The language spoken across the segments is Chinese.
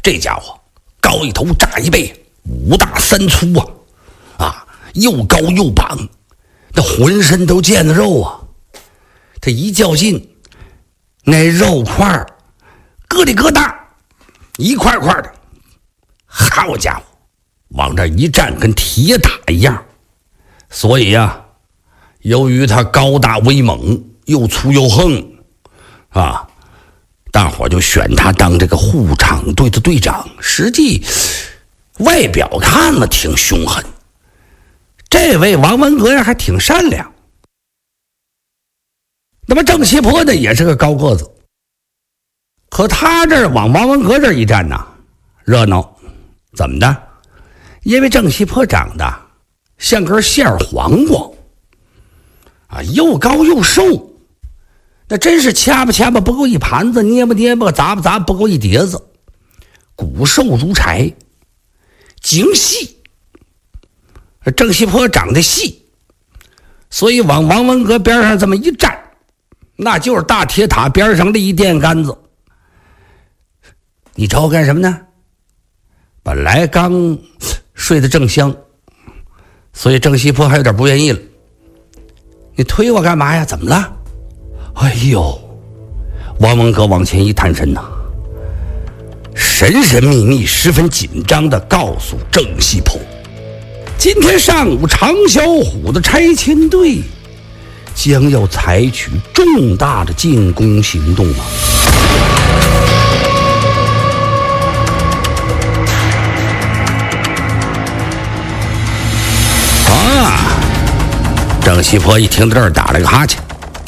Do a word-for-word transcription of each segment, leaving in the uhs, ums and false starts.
这家伙高一头炸一背，五大三粗啊，啊，又高又膀，那浑身都腱子肉啊。他一较劲，那肉块咯里咯哒，一块块的，好家伙，往这一站跟铁塔一样。所以呀、啊，由于他高大威猛，又粗又横啊，大伙就选他当这个护场队的队长。实际外表看了挺凶狠，这位王文革呀还挺善良。那么郑西坡呢也是个高个子，可他这儿往王文革这儿一站呢，热闹。怎么的？因为郑西坡长得像根馅黄瓜啊，又高又瘦，那真是掐吧掐吧不够一盘子，捏吧捏吧砸吧砸不够一碟子，骨瘦如柴，精细。郑西坡长得细，所以往王文革边上这么一站，那就是大铁塔边上的一电杆子。你找我干什么呢？本来刚睡得正香，所以郑西坡还有点不愿意了。你推我干嘛呀？怎么了？哎呦，王文革往前一探身呐，神神秘秘十分紧张地告诉郑西坡，今天上午常小虎的拆迁队将要采取重大的进攻行动啊！啊！郑西坡一听到这儿，打了个哈欠，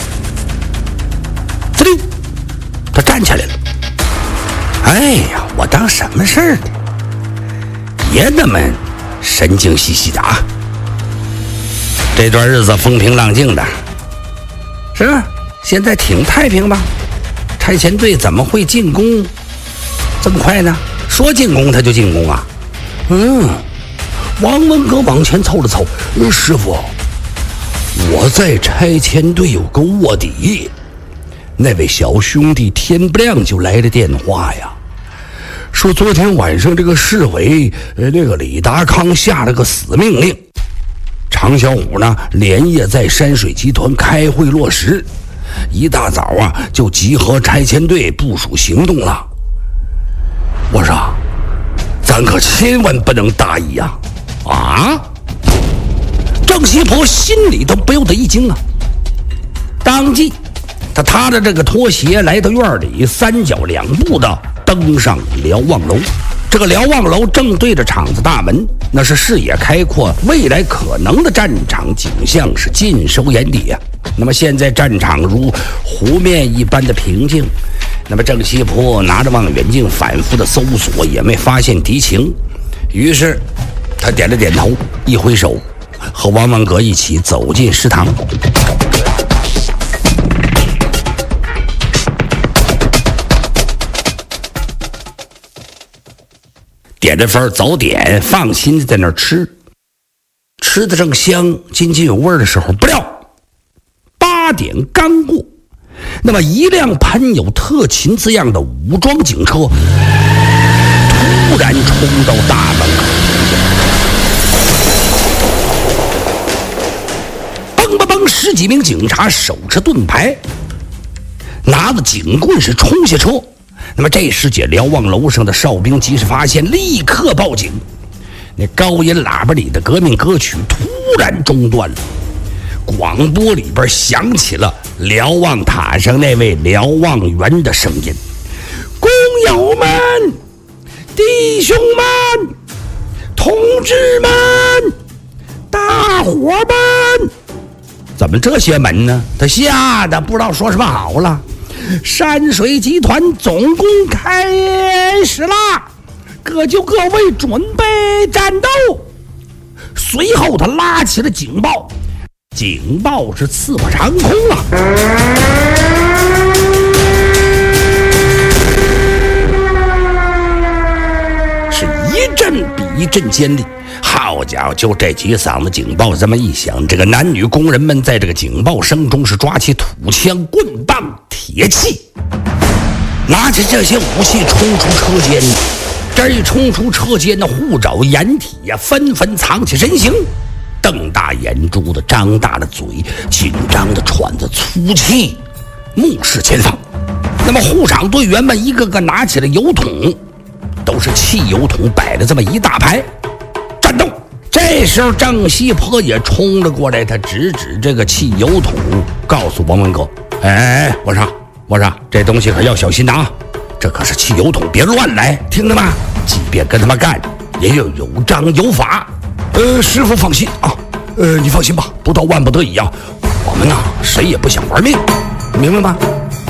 滋溜，他站起来了。哎呀，我当什么事儿呢？别那么神经兮兮的啊！这段日子风平浪静的，是啊，现在挺太平吧？拆迁队怎么会进攻这么快呢？说进攻他就进攻啊？嗯，王文革往前凑了凑，师傅，我在拆迁队有个卧底，那位小兄弟天不亮就来了电话呀，说昨天晚上这个市委呃那个李达康下了个死命令，常小虎呢连夜在山水集团开会落实，一大早啊就集合拆迁队部署行动了。我说咱可千万不能大意呀！啊！郑西坡心里都不由得一惊啊，当即他踏着这个拖鞋来到院里，三脚两步的登上瞭望楼。这个瞭望楼正对着厂子大门，那是视野开阔，未来可能的战场景象是尽收眼底啊。那么现在战场如湖面一般的平静，那么郑西坡拿着望远镜反复的搜索，也没发现敌情，于是他点了点头，一挥手，和王文革一起走进食堂。点着份早点，放心的在那儿吃，吃的正香津津有味的时候，不料八点刚过，那么一辆喷有特勤字样的武装警车突然冲到大门口，嘣嘣嘣，十几名警察手持盾牌，拿着警棍是冲下车。那么这时解瞭望楼上的哨兵及时发现，立刻报警。那高音喇叭里的革命歌曲突然中断了，广播里边响起了瞭望塔上那位瞭望员的声音：工友们、弟兄们、同志们、大伙们。怎么这些门呢？他吓得不知道说什么好了。山水集团总攻开始啦，各就各位，准备战斗。随后他拉起了警报，警报是刺破长空了。是一阵比一阵尖利，好家伙，就这几嗓子警报这么一响，这个男女工人们在这个警报声中是抓起土枪、棍棒、铁器，拿起这些武器冲出车间， 这一冲出车间的护爪掩体呀，纷纷藏起身形，瞪大眼珠子，张大了嘴，紧张的喘着粗气，目视前方。那么护场队员们一个个拿起了油桶，都是汽油桶摆了这么一大排。站动！这时候郑西坡也冲了过来，他指指这个汽油桶，告诉王文哥：“哎哎哎，我说我说，这东西可要小心的啊！这可是汽油桶，别乱来，听着吗？即便跟他们干，也要有章有法。”呃，师傅放心啊，呃，你放心吧，不到万不得已啊，我们呢谁也不想玩命，明白吗？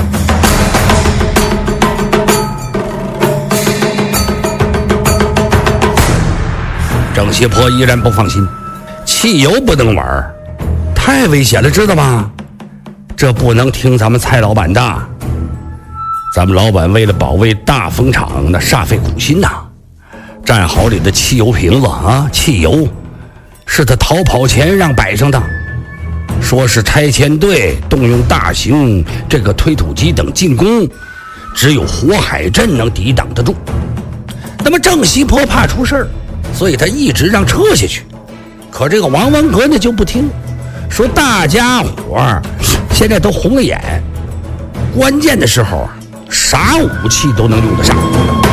郑西坡依然不放心，汽油不能玩，太危险了，知道吗？这不能听咱们蔡老板的，咱们老板为了保卫大风厂，那煞费苦心呐。战壕里的汽油瓶子啊，汽油是他逃跑前让摆上的，说是拆迁队动用大型这个推土机等进攻，只有火海镇能抵挡得住。那么郑西坡怕出事儿，所以他一直让撤下去。可这个王文革呢就不听，说大家伙现在都红了眼，关键的时候啊，啥武器都能用得上。